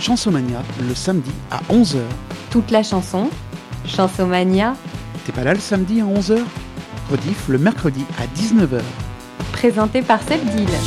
Chansomania le samedi à 11h. Toute la chanson, Chansomania, T'es pas là le samedi à 11h? Rediff le mercredi à 19h. présenté par Seb Deal.